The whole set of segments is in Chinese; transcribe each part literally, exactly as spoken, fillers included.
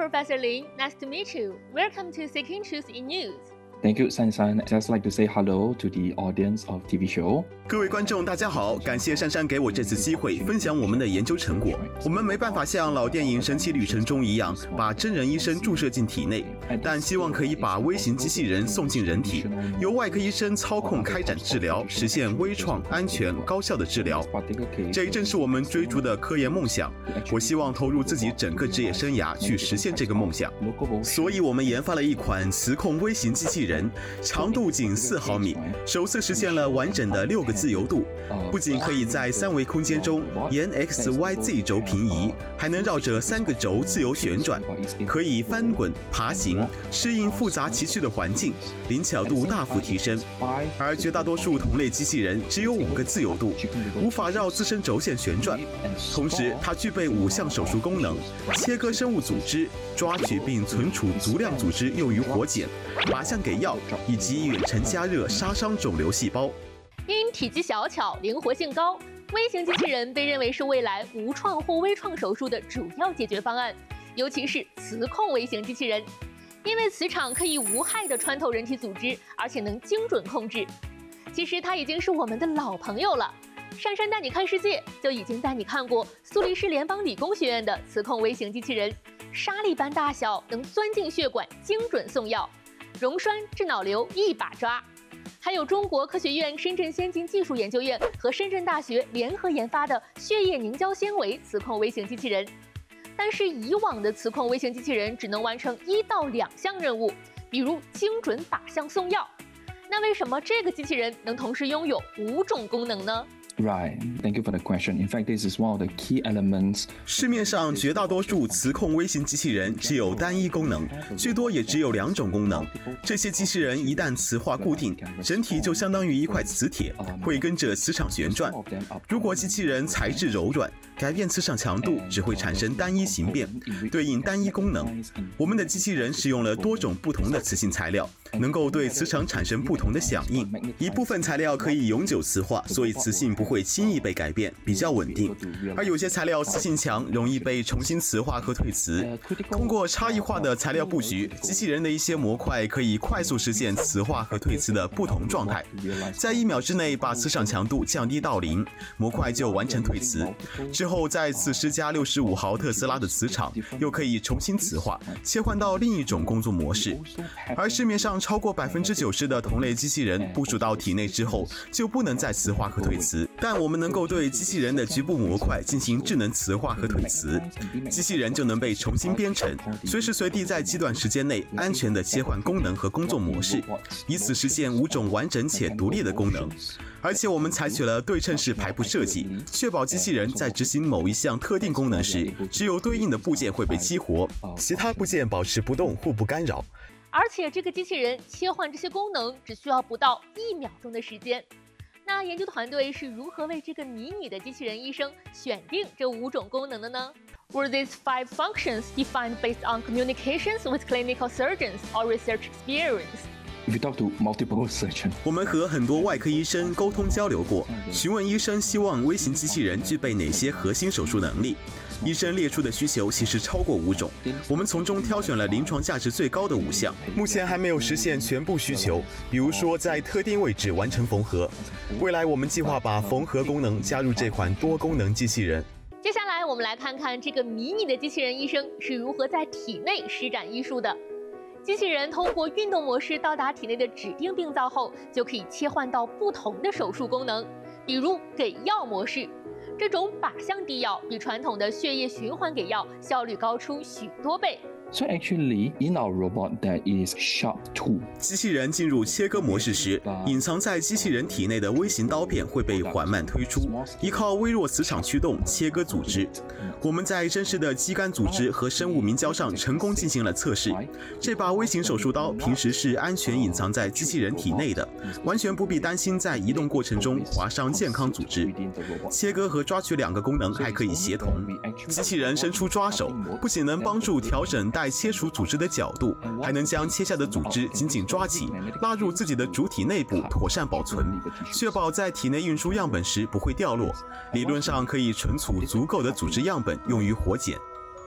Professor Lin. Nice to meet you. Welcome to Seeking Truth in News. Thank you, San San. I'd just like to say hello to the audience of T V show. 各位观众，大家好！感谢珊珊给我这次机会分享我们的研究成果。我们没办法像老电影《神奇旅程》中一样，把真人医生注射进体内，但希望可以把微型机器人送进人体，由外科医生操控开展治疗，实现微创、安全、高效的治疗。这正是我们追逐的科研梦想。我希望投入自己整个职业生涯去实现这个梦想。所以，我们研发了一款磁控微型机器人，长度仅四毫米，首次实现了完整的六个自由度，不仅可以在三维空间中沿 X Y Z 轴平移，还能绕着三个轴自由旋转，可以翻滚、爬行，适应复杂崎岖的环境，灵巧度大幅提升。而绝大多数同类机器人只有五个自由度，无法绕自身轴线旋转。同时，它具备五项手术功能：切割生物组织、抓取并存储足量组织用于活检、靶向给药，以及远程加热杀伤肿瘤细胞。 因体积小巧、灵活性高，微型机器人被认为是未来无创或微创手术的主要解决方案，尤其是磁控微型机器人，因为磁场可以无害地穿透人体组织，而且能精准控制。其实它已经是我们的老朋友了。珊珊带你看世界就已经带你看过苏黎世联邦理工学院的磁控微型机器人，沙粒般大小，能钻进血管，精准送药，溶栓治脑瘤一把抓。还有中国科学院深圳先进技术研究院和深圳大学联合研发的血液凝胶纤维磁控微型机器人。但是以往的磁控微型机器人只能完成一到两项任务，比如精准靶向送药。那为什么这个机器人能同时拥有五种功能呢 ？Right, thank you for the question. In fact, this is one of the key elements. 市面上绝大多数磁控微型机器人只有单一功能，最多也只有两种功能。这些机器人一旦磁化固定，整体就相当于一块磁铁，会跟着磁场旋转。如果机器人材质柔软，改变磁场强度只会产生单一形变，对应单一功能。我们的机器人使用了多种不同的磁性材料，能够对磁场产生不同的响应。一部分材料可以永久磁化，所以磁性不会轻易被改变，比较稳定。而有些材料磁性强，容易被重新磁化和退磁。通过差异化的材料布局，机器人的一些模块可以快速实现磁化和退磁的不同状态，在一秒之内把磁场强度降低到零，模块就完成退磁。之后再次施加六十五毫特斯拉的磁场，又可以重新磁化，切换到另一种工作模式。而市面上超过百分之九十的同类机器人部署到体内之后，就不能再磁化和退磁。但我们能够对机器人的局部模块进行智能磁化和退磁，机器人就能被重新编程，随时随地在极短时间内安全地切换功能和工作模式，以此实现五种完整且独立的功能。而且我们采取了对称式排布设计，确保机器人在执行某一项特定功能时，只有对应的部件会被激活，其他部件保持不动，互不干扰。 而且这个机器人切换这些功能只需要不到一秒钟的时间。那研究团队是如何为这个迷你的机器人医生选定这五种功能的呢？ Were these five functions defined based on communications with clinical surgeons or research experience?If you talk to multiple surgeons, 我们和很多外科医生沟通交流过，询问医生希望微型机器人具备哪些核心手术能力。医生列出的需求其实超过五种，我们从中挑选了临床价值最高的五项，目前还没有实现全部需求，比如说在特定位置完成缝合。未来我们计划把缝合功能加入这款多功能机器人。 接下来我们来看看这个迷你的机器人医生是如何在体内施展医术的。机器人通过运动模式到达体内的指定病灶后，就可以切换到不同的手术功能，比如给药模式。这种靶向滴药比传统的血液循环给药效率高出许多倍。 So actually, in our robot, there is sharp tool. 机器人进入切割模式时，隐藏在机器人体内的微型刀片会被缓慢推出，依靠微弱磁场驱动切割组织。我们在真实的肌酐组织和生物明胶上成功进行了测试。这把微型手术刀平时是安全隐藏在机器人体内的，完全不必担心在移动过程中划伤健康组织。切割和抓取两个功能还可以协同。机器人伸出抓手，不仅能帮助调整待切除组织的角度，还能将切下的组织紧紧抓起，拉入自己的主体内部妥善保存，确保在体内运输样本时不会掉落。理论上可以存储足够的组织样本用于活检。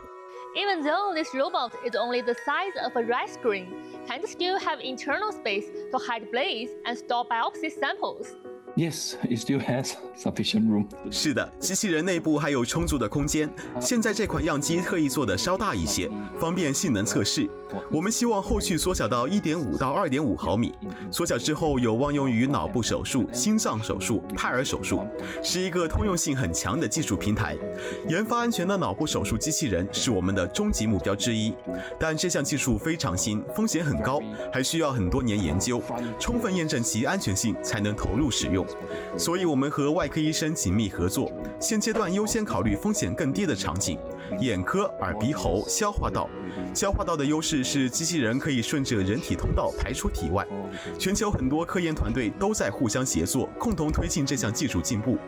Even though this robot is only the size of a rice grain, can it still have internal space to hide blades and store biopsy samples? Yes, it still has sufficient room. 是的，机器人内部还有充足的空间。现在这款样机特意做的稍大一些，方便性能测试。我们希望后续缩小到 一点五到二点五毫米，缩小之后有望用于脑部手术、心脏手术、派尔手术，是一个通用性很强的技术平台。研发安全的脑部手术机器人是我们的终极目标之一，但这项技术非常新，风险很高，还需要很多年研究，充分验证其安全性才能投入使用。所以我们和外科医生紧密合作，现阶段优先考虑风险更低的场景，眼科、耳鼻喉、消化道。消化道的优势是机器人可以顺着人体通道排出体外。全球很多科研团队都在互相协作，共同推进这项技术进步。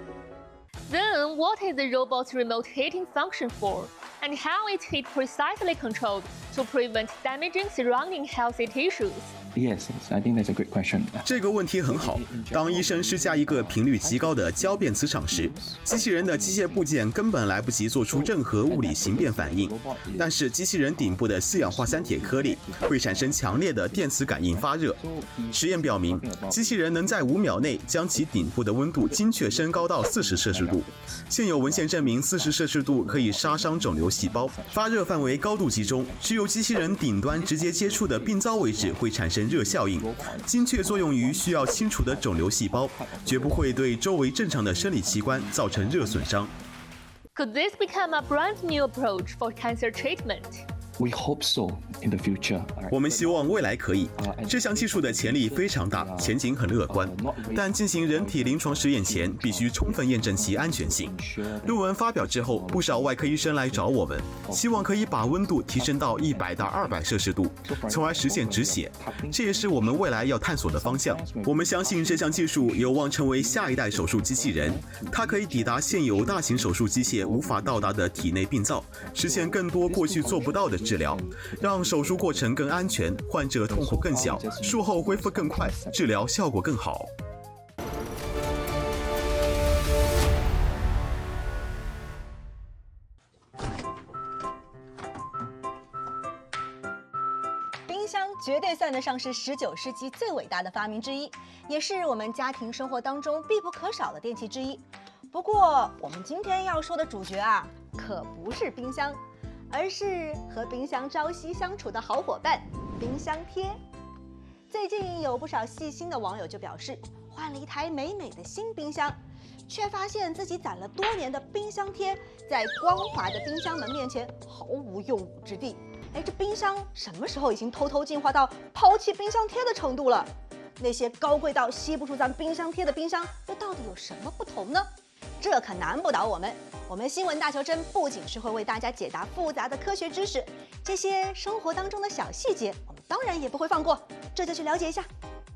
Then, what is the robot's remote heating function for, and how is heat precisely controlled to prevent damaging surrounding healthy tissues? Yes, I think that's a great question. 这个问题很好。当医生施加一个频率极高的交变磁场时，机器人的机械部件根本来不及做出任何物理形变反应。但是机器人顶部的四氧化三铁颗粒会产生强烈的电磁感应发热。实验表明，机器人能在五秒内将其顶部的温度精确升高到四十摄氏度。现有文献证明，四十摄氏度可以杀伤肿瘤细胞。发热范围高度集中，只有机器人顶端直接接触的病灶位置会产生热效应，精确作用于需要清除的肿瘤细胞，绝不会对周围正常的生理器官造成热损伤。 Could this become a brand new approach for cancer treatment? We hope so in the future. 我们希望未来可以。这项技术的潜力非常大，前景很乐观。但进行人体临床实验前，必须充分验证其安全性。论文发表之后，不少外科医生来找我们，希望可以把温度提升到一百到二百摄氏度，从而实现止血。这也是我们未来要探索的方向。我们相信这项技术有望成为下一代手术机器人，它可以抵达现有大型手术机械无法到达的体内病灶，实现更多过去做不到的治疗，让手术过程更安全，患者痛苦更小，术后恢复更快，治疗效果更好。 冰箱绝对算得上是十九世纪最伟大的发明之一，也是我们家庭生活当中必不可少的电器之一。不过，我们今天要说的主角啊，可不是冰箱，而是和冰箱朝夕相处的好伙伴——冰箱贴。最近有不少细心的网友就表示，换了一台美美的新冰箱，却发现自己攒了多年的冰箱贴在光滑的冰箱门面前毫无用武之地。哎，这冰箱什么时候已经偷偷进化到抛弃冰箱贴的程度了？那些高贵到吸不住咱冰箱贴的冰箱，又到底有什么不同呢？这可难不倒我们。我们新闻大求真不仅是会为大家解答复杂的科学知识，这些生活当中的小细节，我们当然也不会放过。这就去了解一下。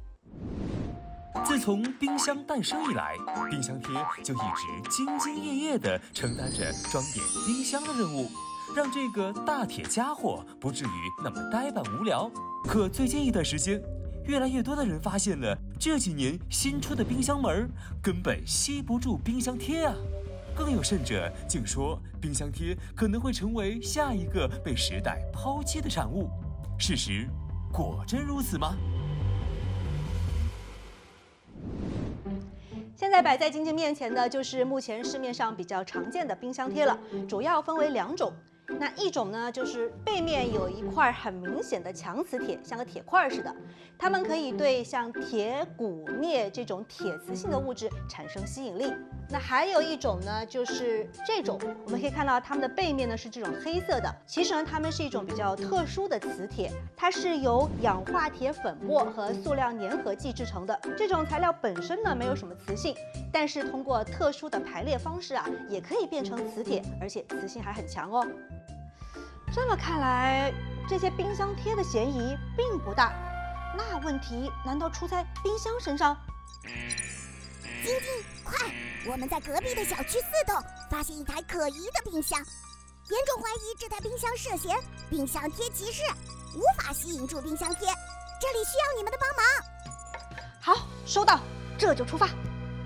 自从冰箱诞生以来，冰箱贴就一直兢兢业业地承担着装点冰箱的任务，让这个大铁家伙不至于那么呆板无聊。可最近一段时间，越来越多的人发现了这几年新出的冰箱门根本吸不住冰箱贴啊！更有甚者，竟说冰箱贴可能会成为下一个被时代抛弃的产物。事实果真如此吗？ 现在摆在晶晶面前的就是目前市面上比较常见的冰箱贴了，主要分为两种。那一种呢，就是背面有一块很明显的强磁铁，像个铁块似的，它们可以对像铁、钴、镍这种铁磁性的物质产生吸引力。那还有一种呢，就是这种，我们可以看到它们的背面呢是这种黑色的，其实呢它们是一种比较特殊的磁铁，它是由氧化铁粉末和塑料粘合剂制成的。这种材料本身呢没有什么磁性，但是通过特殊的排列方式啊，也可以变成磁铁，而且磁性还很强哦。这么看来，这些冰箱贴的嫌疑并不大。那问题难道出在冰箱身上？ 晶晶，快！我们在隔壁的小区四栋发现一台可疑的冰箱，严重怀疑这台冰箱涉嫌冰箱贴歧视，无法吸引住冰箱贴。这里需要你们的帮忙。 好，收到，这就出发。